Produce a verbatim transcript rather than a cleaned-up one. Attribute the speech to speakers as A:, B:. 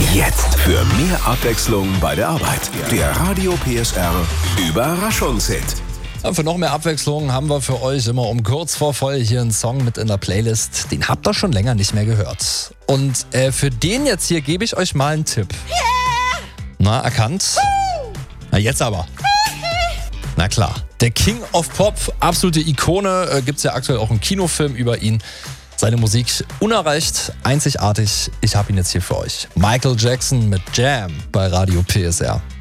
A: Jetzt für mehr Abwechslung bei der Arbeit. Der Radio P S R Überraschungshit.
B: Ja, für noch mehr Abwechslung haben wir für euch immer um kurz vor voll hier einen Song mit in der Playlist. Den habt ihr schon länger nicht mehr gehört. Und äh, für den jetzt hier gebe ich euch mal einen Tipp. Yeah! Na, erkannt? Na, jetzt aber. Na klar, der King of Pop, absolute Ikone, äh, gibt's ja aktuell auch einen Kinofilm über ihn. Seine Musik unerreicht, einzigartig. Ich habe ihn jetzt hier für euch. Michael Jackson mit Jam bei Radio P S R.